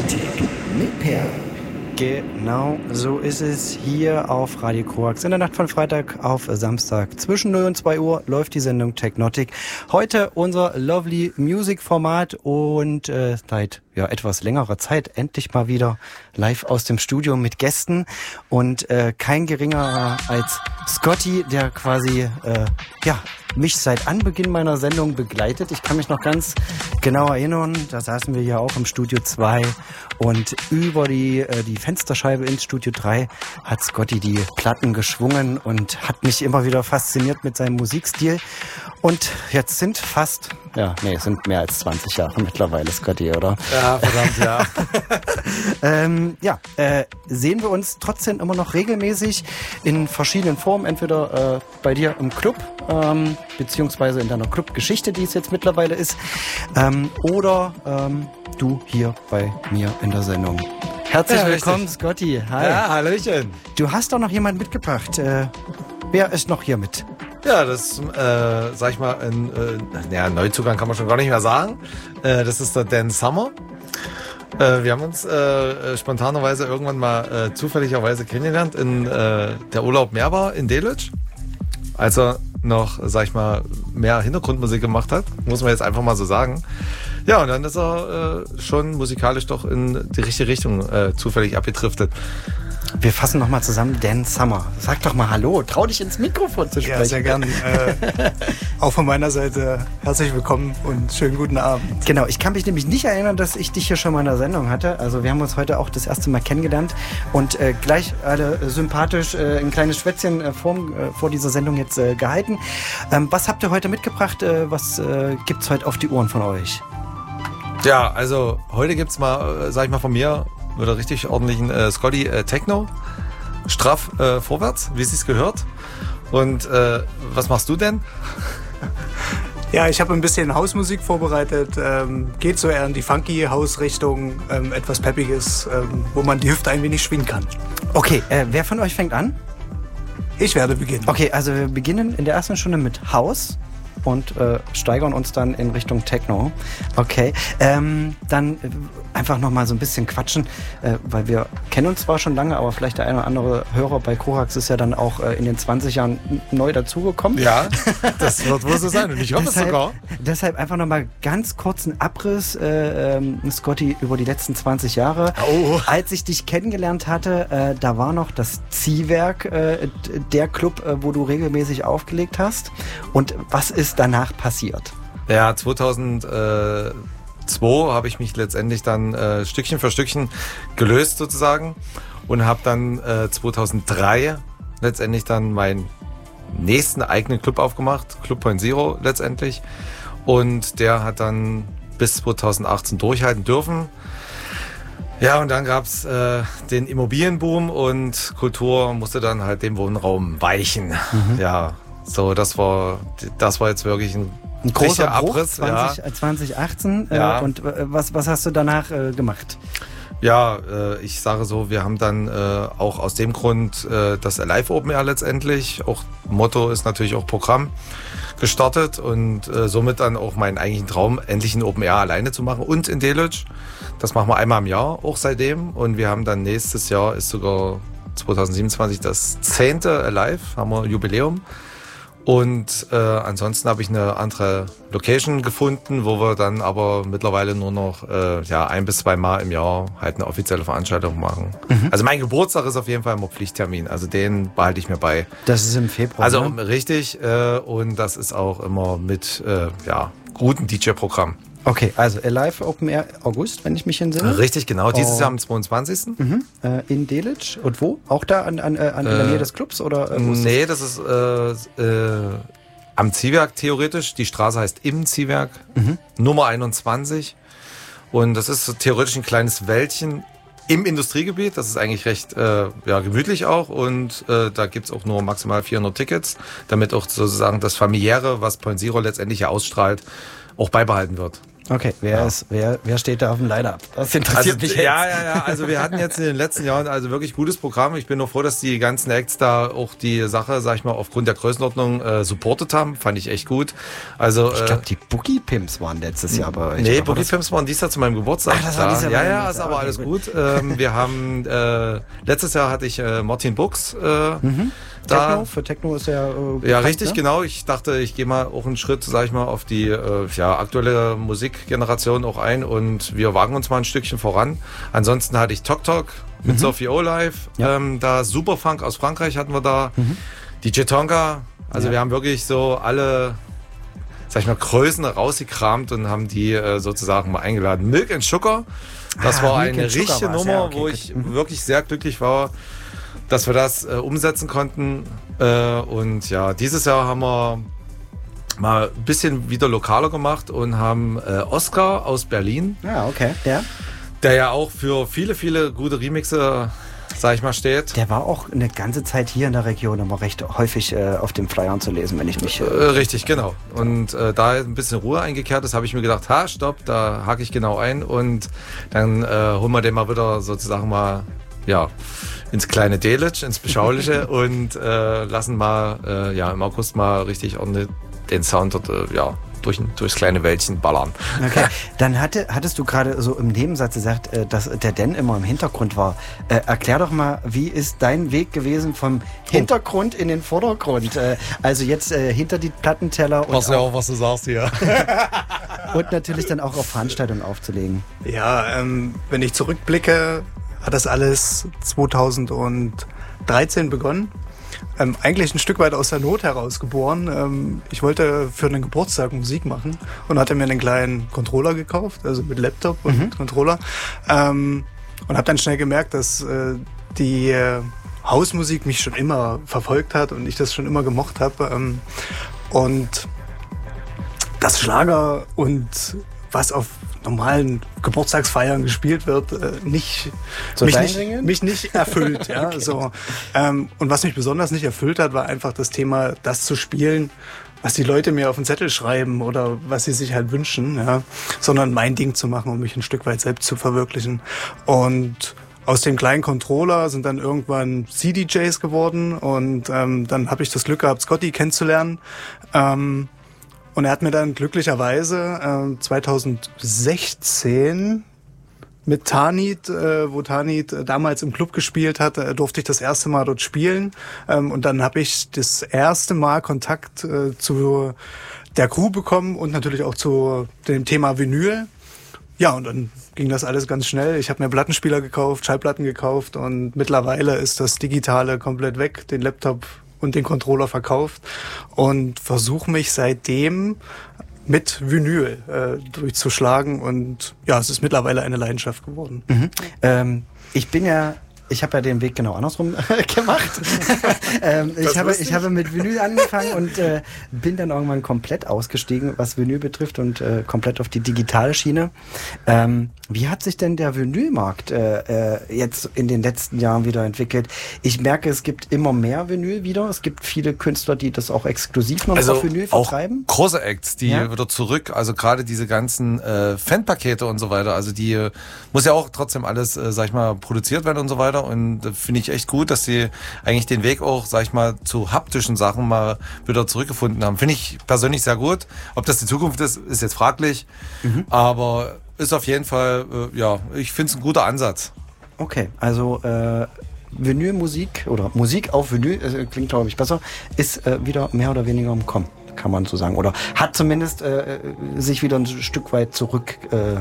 Technotik mit Per. Genau, so ist es hier auf Radio Korax. In der Nacht von Freitag auf Samstag zwischen 0 und 2 Uhr läuft die Sendung Technotik. Heute unser Lovely Music Format und seit etwas längerer Zeit endlich mal wieder live aus dem Studio mit Gästen und kein geringerer als Scotty, der quasi mich seit Anbeginn meiner Sendung begleitet. Ich kann mich noch ganz genau erinnern, da saßen wir hier auch im Studio 2 und über die Fensterscheibe ins Studio 3 hat Scotty die Platten geschwungen und hat mich immer wieder fasziniert mit seinem Musikstil. Und jetzt sind sind mehr als 20 Jahre mittlerweile, Scotty, oder? Ja, verdammt, ja. Sehen wir uns trotzdem immer noch regelmäßig in verschiedenen Formen, entweder bei dir im Club, beziehungsweise in deiner Clubgeschichte, die es jetzt mittlerweile ist, oder du hier bei mir in der Sendung. Herzlich willkommen, Scotty. Hi. Ja, hallöchen. Du hast doch noch jemanden mitgebracht. Wer ist noch hier mit? Ja, das, sag ich mal, ein Neuzugang kann man schon gar nicht mehr sagen. Das ist der Dan Summer. Wir haben uns spontanerweise irgendwann mal zufälligerweise kennengelernt in der Urlaub Meerbar in Delitzsch. Als er noch, sag ich mal, mehr Hintergrundmusik gemacht hat, muss man jetzt einfach mal so sagen. Ja, und dann ist er schon musikalisch doch in die richtige Richtung zufällig abgedriftet. Wir fassen nochmal zusammen, Dan Summer. Sag doch mal Hallo, trau dich ins Mikrofon zu sprechen. Ja, sehr gern. Auch von meiner Seite herzlich willkommen und schönen guten Abend. Genau, ich kann mich nämlich nicht erinnern, dass ich dich hier schon mal in der Sendung hatte. Also wir haben uns heute auch das erste Mal kennengelernt und gleich alle sympathisch ein kleines Schwätzchen vor dieser Sendung jetzt gehalten. Was habt ihr heute mitgebracht? Was gibt's heute auf die Ohren von euch? Ja, also heute gibt's mal, sag ich mal von mir, oder richtig ordentlichen Scotty Techno, straff vorwärts, wie es sich gehört. Und was machst du denn? Ja, ich habe ein bisschen Hausmusik vorbereitet. Geht so eher in die funky Hausrichtung, etwas Peppiges, wo man die Hüfte ein wenig schwingen kann. Okay, wer von euch fängt an? Ich werde beginnen. Okay, also wir beginnen in der ersten Stunde mit Haus und steigern uns dann in Richtung Techno. Okay, dann einfach nochmal so ein bisschen quatschen, weil wir kennen uns zwar schon lange, aber vielleicht der eine oder andere Hörer bei Korax ist ja dann auch in den 20 Jahren neu dazugekommen. Ja, das wird wohl so sein und ich hoffe es sogar. Deshalb einfach nochmal ganz kurzen Abriss, Scotty, über die letzten 20 Jahre. Oh. Als ich dich kennengelernt hatte, da war noch das Ziehwerk, der Club, wo du regelmäßig aufgelegt hast. Und was ist danach passiert? Ja, 2002 habe ich mich letztendlich dann Stückchen für Stückchen gelöst sozusagen und habe dann 2003 letztendlich dann meinen nächsten eigenen Club aufgemacht, Club Point Zero letztendlich, und der hat dann bis 2018 durchhalten dürfen. Ja, und dann gab's den Immobilienboom und Kultur musste dann halt dem Wohnraum weichen. Mhm. Ja, so das war jetzt wirklich ein großer Abriss, 2018. Ja. Und was hast du danach gemacht? Ja, ich sage so, wir haben dann auch aus dem Grund das Alive Open Air letztendlich, auch Motto ist natürlich auch Programm, gestartet und somit dann auch meinen eigentlichen Traum, endlich ein Open Air alleine zu machen und in Delitzsch. Das machen wir einmal im Jahr, auch seitdem. Und wir haben dann nächstes Jahr, ist sogar 2027 das 10. Alive, haben wir Jubiläum. Und ansonsten habe ich eine andere Location gefunden, wo wir dann aber mittlerweile nur noch 1 bis 2 Mal im Jahr halt eine offizielle Veranstaltung machen. Mhm. Also mein Geburtstag ist auf jeden Fall immer Pflichttermin, also den behalte ich mir bei. Das ist im Februar. Also ne? Richtig, und das ist auch immer mit gutem DJ-Programm. Okay, also Alive Open Air August, wenn ich mich entsinne. Richtig, genau. Dieses Jahr am 22. Mhm. In Delitzsch. Und wo? Auch da in der Nähe des Clubs? Oder, nee, das ist am Ziehwerk theoretisch. Die Straße heißt Im Ziehwerk, Nummer 21. Und das ist theoretisch ein kleines Wäldchen im Industriegebiet. Das ist eigentlich recht gemütlich auch. Und da gibt's auch nur maximal 400 Tickets, damit auch sozusagen das Familiäre, was Point Zero letztendlich ja ausstrahlt, auch beibehalten wird. Okay, wer steht da auf dem Line-Up? Das interessiert mich jetzt. Ja. Also wir hatten jetzt in den letzten Jahren also wirklich gutes Programm. Ich bin nur froh, dass die ganzen Acts da auch die Sache, sag ich mal, aufgrund der Größenordnung supportet haben. Fand ich echt gut. Also ich glaube, die Boogie Pimps waren letztes Jahr bei euch. Nee, Boogie Pimps waren dieses Jahr zu meinem Geburtstag. Ach, das war dieses Jahr. Ja, ist aber okay, alles gut. Wir haben letztes Jahr hatte ich Martin Bux da. Für Techno ist er ja, richtig, ne? Genau. Ich dachte, ich gehe mal auch einen Schritt, sag ich mal, auf die aktuelle Musikgeneration auch ein und wir wagen uns mal ein Stückchen voran. Ansonsten hatte ich Tok Tok mit Sophie Olive. Ja. Da Superfunk aus Frankreich hatten wir da. DJ Tonka. Also wir haben wirklich so alle, sag ich mal, Größen rausgekramt und haben die sozusagen mal eingeladen. Milk and Sugar. Das war eine richtige Nummer, wo ich wirklich sehr glücklich war, dass wir das umsetzen konnten. Und ja, dieses Jahr haben wir mal ein bisschen wieder lokaler gemacht und haben Oscar aus Berlin. Ja, okay. Ja. Der ja auch für viele, viele gute Remixe, sag ich mal, steht. Der war auch eine ganze Zeit hier in der Region immer recht häufig auf den Flyern zu lesen, wenn ich mich... Richtig, genau. Und da ein bisschen Ruhe eingekehrt ist, habe ich mir gedacht, stopp, da hake ich genau ein und dann holen wir den mal wieder sozusagen mal, ins kleine Delitzsch, ins Beschauliche und lassen mal im August mal richtig ordentlich den Sound dort durchs kleine Wäldchen ballern. Okay, dann hattest du gerade so im Nebensatz gesagt, dass der Dan immer im Hintergrund war. Erklär doch mal, wie ist dein Weg gewesen vom Hintergrund in den Vordergrund? Also jetzt hinter die Plattenteller. Pass ja auf, was du sagst hier. Und natürlich dann auch auf Veranstaltungen aufzulegen. Ja, wenn ich zurückblicke, hat das alles 2013 begonnen. Eigentlich ein Stück weit aus der Not heraus geboren. Ich wollte für einen Geburtstag Musik machen und hatte mir einen kleinen Controller gekauft, also mit Laptop und Controller. Und habe dann schnell gemerkt, dass die Hausmusik mich schon immer verfolgt hat und ich das schon immer gemocht habe. Und das Schlager und was auf normalen Geburtstagsfeiern gespielt wird, mich nicht erfüllt. Ja, okay. So. Und was mich besonders nicht erfüllt hat, war einfach das Thema, das zu spielen, was die Leute mir auf den Zettel schreiben oder was sie sich halt wünschen, ja, sondern mein Ding zu machen, um mich ein Stück weit selbst zu verwirklichen. Und aus dem kleinen Controller sind dann irgendwann CDJs geworden und dann habe ich das Glück gehabt, Scotty kennenzulernen. Und er hat mir dann glücklicherweise 2016 mit Tanit, wo Tanit damals im Club gespielt hat, durfte ich das erste Mal dort spielen. Und dann habe ich das erste Mal Kontakt zu der Crew bekommen und natürlich auch zu dem Thema Vinyl. Ja, und dann ging das alles ganz schnell. Ich habe mir Plattenspieler gekauft, Schallplatten gekauft und mittlerweile ist das Digitale komplett weg, den Laptop und den Controller verkauft und versuche mich seitdem mit Vinyl durchzuschlagen und ja, es ist mittlerweile eine Leidenschaft geworden. Ich habe ja den Weg genau andersrum gemacht. Ich habe mit Vinyl angefangen und bin dann irgendwann komplett ausgestiegen, was Vinyl betrifft und komplett auf die digitale Schiene. Wie hat sich denn der Vinylmarkt jetzt in den letzten Jahren wieder entwickelt? Ich merke, es gibt immer mehr Vinyl wieder. Es gibt viele Künstler, die das auch exklusiv noch auf Vinyl vertreiben. Auch große Acts, die wieder zurück, also gerade diese ganzen Fanpakete und so weiter, also die muss ja auch trotzdem alles, sag ich mal, produziert werden und so weiter. Und finde ich echt gut, dass sie eigentlich den Weg auch, sag ich mal, zu haptischen Sachen mal wieder zurückgefunden haben. Finde ich persönlich sehr gut. Ob das die Zukunft ist, ist jetzt fraglich. Aber ist auf jeden Fall, ich finde es ein guter Ansatz. Okay, also Vinylmusik oder Musik auf Vinyl, klingt glaube ich besser, ist wieder mehr oder weniger im Kommen, kann man so sagen. Oder hat zumindest sich wieder ein Stück weit zurück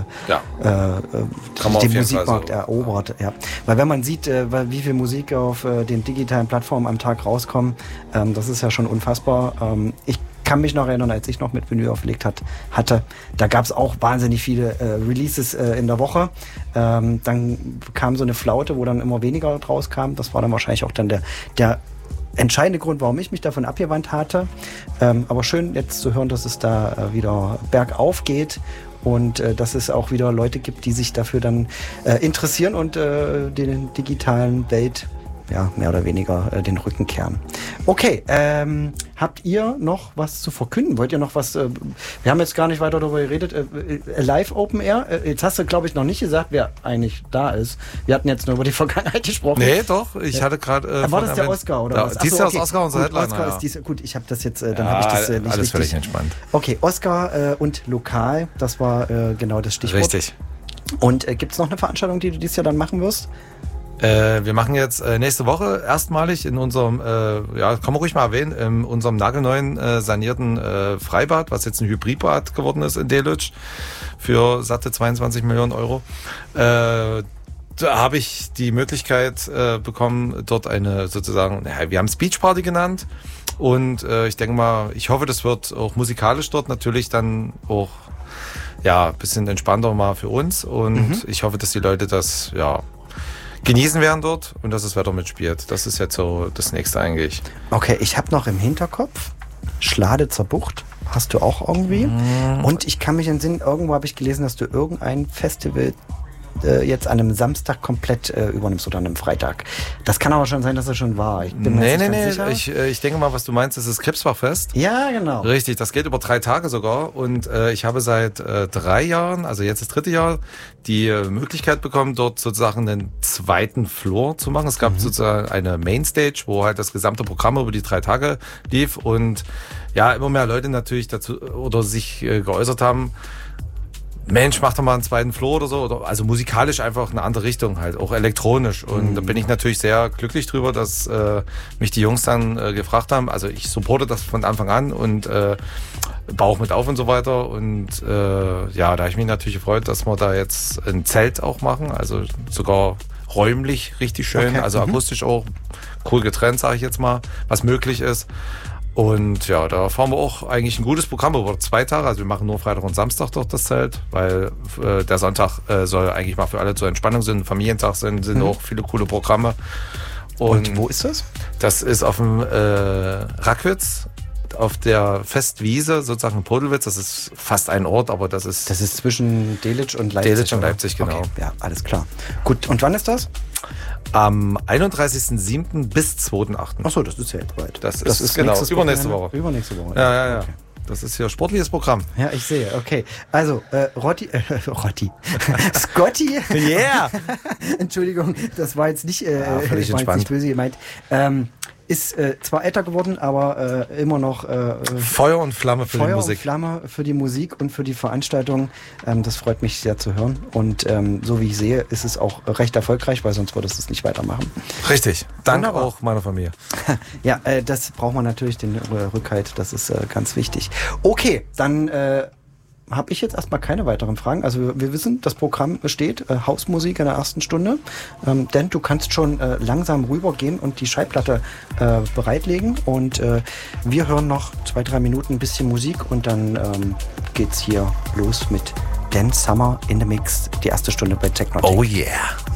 den Musikmarkt erobert. Ja. Weil wenn man sieht, wie viel Musik auf den digitalen Plattformen am Tag rauskommen, das ist ja schon unfassbar. Ich kann mich noch erinnern, als ich noch mit Vinyl aufgelegt hatte, da gab es auch wahnsinnig viele Releases in der Woche. Dann kam so eine Flaute, wo dann immer weniger draus kam. Das war dann wahrscheinlich auch dann der entscheidende Grund, warum ich mich davon abgewandt hatte. Aber schön jetzt zu hören, dass es da wieder bergauf geht und dass es auch wieder Leute gibt, die sich dafür dann interessieren und den digitalen Welt ja, mehr oder weniger den Rücken kehren. Okay, habt ihr noch was zu verkünden? Wollt ihr noch was? Wir haben jetzt gar nicht weiter darüber geredet. Live Open Air. Jetzt hast du, glaube ich, noch nicht gesagt, wer eigentlich da ist. Wir hatten jetzt nur über die Vergangenheit gesprochen. Nee, doch. Ich hatte gerade. War das der Oscar oder was? Dies Jahr ist Oscar unser Headliner. Oscar ist dies, gut, ich habe das jetzt, dann habe ich das nicht alles richtig. völlig entspannt. Okay, Oscar und lokal, das war genau das Stichwort. Richtig. Und gibt es noch eine Veranstaltung, die du dieses Jahr dann machen wirst? Wir machen jetzt nächste Woche erstmalig in unserem, kann man ruhig mal erwähnen, in unserem nagelneuen sanierten Freibad, was jetzt ein Hybridbad geworden ist in Delitzsch für satte 22 Millionen Euro. Da habe ich die Möglichkeit bekommen, dort eine sozusagen, wir haben es Beachparty genannt. Und ich denke mal, ich hoffe, das wird auch musikalisch dort natürlich dann auch ein bisschen entspannter mal für uns. Und ich hoffe, dass die Leute das genießen werden dort und dass das Wetter mitspielt. Das ist jetzt so das Nächste eigentlich. Okay, ich habe noch im Hinterkopf Schladitzer Bucht. Hast du auch irgendwie? Und ich kann mich entsinnen, irgendwo habe ich gelesen, dass du irgendein Festival jetzt an einem Samstag komplett übernimmst oder an einem Freitag. Das kann aber schon sein, dass er schon war. Ich bin mir jetzt nicht ganz sicher. Ich denke mal, was du meinst, ist das Krebsbachfest. Ja, genau. Richtig, das geht über 3 Tage sogar und ich habe seit 3 Jahren, also jetzt das 3. Jahr, die Möglichkeit bekommen, dort sozusagen einen zweiten Floor zu machen. Es gab sozusagen eine Mainstage, wo halt das gesamte Programm über die 3 Tage lief und immer mehr Leute natürlich dazu oder sich geäußert haben, Mensch, mach doch mal einen zweiten Floor oder so. Also musikalisch einfach eine andere Richtung halt, auch elektronisch. Und da bin ich natürlich sehr glücklich drüber, dass mich die Jungs dann gefragt haben. Also ich supporte das von Anfang an und baue auch mit auf und so weiter. Und da habe ich mich natürlich gefreut, dass wir da jetzt ein Zelt auch machen. Also sogar räumlich richtig schön, also akustisch auch cool getrennt, sage ich jetzt mal, was möglich ist. Und da fahren wir auch eigentlich ein gutes Programm über 2 Tage. Also wir machen nur Freitag und Samstag durch das Zelt, weil der Sonntag soll eigentlich mal für alle zur Entspannung sein. Familientag sind auch viele coole Programme. Und wo ist das? Das ist auf dem Rackwitz, auf der Festwiese, sozusagen in Podelwitz. Das ist fast ein Ort, aber das ist... Das ist zwischen Delitzsch und Leipzig. Delitzsch und Leipzig, genau. Okay, ja, alles klar. Gut, und wann ist das? Am 31.07. bis 2.08. Achso, das ist ja jetzt bald. Das ist genau, übernächste Woche. Übernächste Woche. Ja. Okay. Das ist hier sportliches Programm. Ja, ich sehe. Okay. Also, Rotti. Scotty. Yeah. Entschuldigung, das war jetzt nicht, völlig entspannt. nicht böse gemeint. Ist zwar älter geworden, aber immer noch Feuer und Flamme für die Musik. Feuer und Flamme für die Musik und für die Veranstaltung. Das freut mich sehr zu hören. Und so wie ich sehe, ist es auch recht erfolgreich, weil sonst würdest du es nicht weitermachen. Richtig. Dank Wunderbar. auch meiner Familie. Ja, das braucht man natürlich, den Rückhalt. Das ist ganz wichtig. Okay, dann habe ich jetzt erstmal keine weiteren Fragen. Also wir wissen, das Programm steht, Hausmusik in der ersten Stunde. Denn du kannst schon langsam rübergehen und die Schallplatte bereitlegen. Und wir hören noch 2-3 Minuten ein bisschen Musik und dann geht's hier los mit Dan Summer in the Mix, die erste Stunde bei Technotic. Oh yeah.